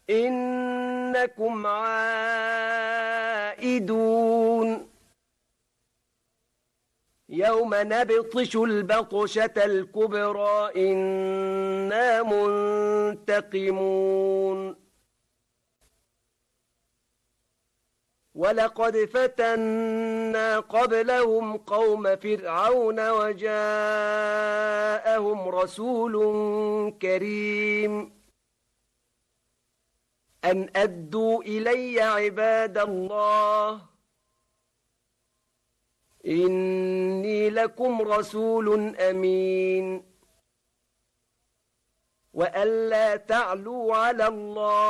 إنكم عائدون يوم نبطش البطشة الكبرى إنا منتقمون ولقد فتنا قبلهم قوم فرعون وجاءهم رسول كريم أن أدوا إلي عباد الله إني لكم رسول أمين وألا تعلوا على الله